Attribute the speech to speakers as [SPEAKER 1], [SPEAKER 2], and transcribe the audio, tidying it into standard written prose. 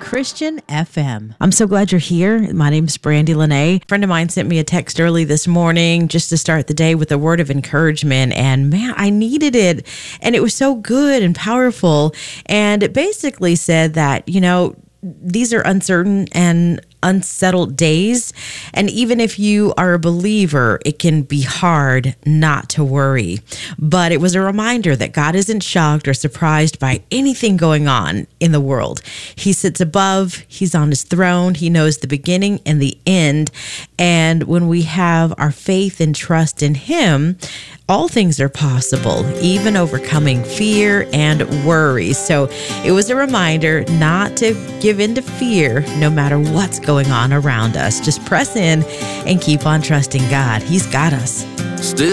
[SPEAKER 1] Christian FM. I'm so glad you're here. My name's Brandy Lene. A friend of mine sent me a text early this morning just to start the day with a word of encouragement. And man, I needed it. And it was so good and powerful. And it basically said that, these are uncertain and unsettled days. And even if you are a believer, it can be hard not to worry. But it was a reminder that God isn't shocked or surprised by anything going on in the world. He sits above, he's on his throne, he knows the beginning and the end. And when we have our faith and trust in him, all things are possible, even overcoming fear and worry. So it was a reminder not to give in to fear no matter what's going on around us. Just press in and keep on trusting God. He's got us.
[SPEAKER 2] Still